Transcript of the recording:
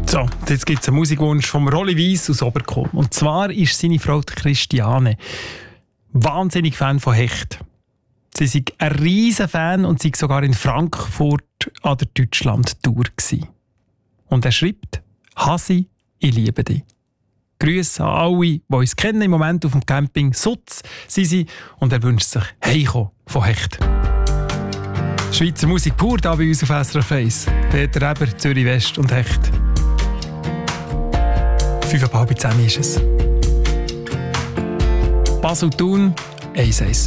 So, jetzt gibt es einen Musikwunsch vom Rolli Weiss aus Oberkomm. Und zwar ist seine Frau Christiane wahnsinnig Fan von Hecht. Sie ist ein riesen Fan und sie war sogar in Frankfurt an der Deutschland-Tour. Und er schreibt: Hasi, ich liebe dich. Grüße an alle, die uns kennen im Moment auf dem Camping Sutz sind sie, und er wünscht sich Heimkommen von Hecht. Schweizer Musik pur da bei uns auf SRF 1. Peter Eber, Zürich West und Hecht. 5:30 ist es. Basel Thun 1:1.